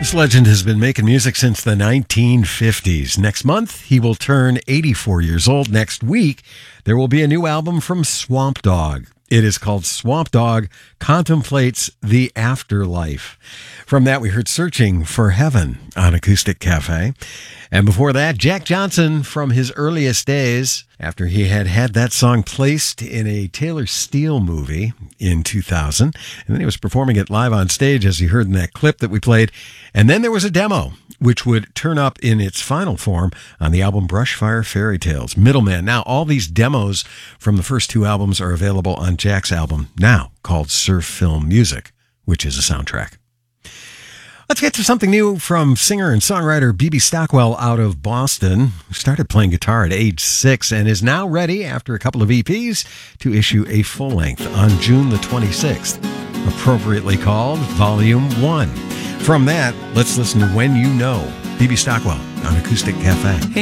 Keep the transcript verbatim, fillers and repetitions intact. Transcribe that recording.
This legend has been making music since the nineteen fifties. Next month, he will turn eighty-four years old. Next week, there will be a new album from Swamp Dogg. It is called Swamp Dogg Contemplates the Afterlife. From that, we heard Searching for Heaven on Acoustic Cafe. And before that, Jack Johnson from his earliest days, after he had had that song placed in a Taylor Steele movie in two thousand. And then he was performing it live on stage, as you heard in that clip that we played. And then there was a demo, which would turn up in its final form on the album Brushfire Fairy Tales, Middleman. Now, all these demos from the first two albums are available on Jack's album now called Surf Film Music, which is a soundtrack. Let's get to something new from singer and songwriter B B Stockwell out of Boston, who started playing guitar at age six and is now ready, after a couple of E Ps, to issue a full-length on June the twenty-sixth, appropriately called Volume one. From that, let's listen to When You Know, B B Stockwell on Acoustic Cafe. Hey.